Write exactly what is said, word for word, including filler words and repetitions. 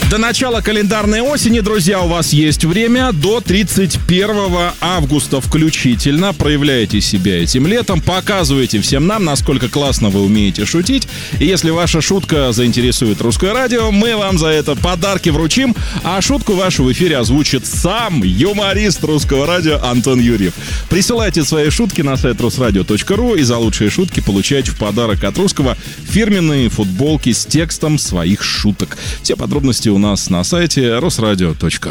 До начала календарной осени, друзья, у вас есть время до тридцать первого августа включительно. Проявляйте себя этим летом, показывайте всем нам, насколько классно вы умеете шутить. И если ваша шутка заинтересует Русское радио, мы вам за это подарки вручим. А шутку вашу в эфире озвучит сам юморист Русского радио Антон Юрьев. Присылайте свои шутки на сайт русрадио точка ру и за лучшие шутки получаете в подарок от Русского фирменные футболки с текстом своих шуток. Все подробности у нас на сайте русрадио точка ру.